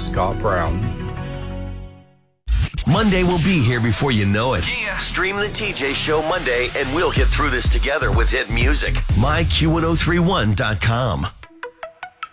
Scott Brown. Monday will be here before you know it. Yeah. Stream the TJ Show Monday and we'll get through this together with hit music. MyQ1031.com.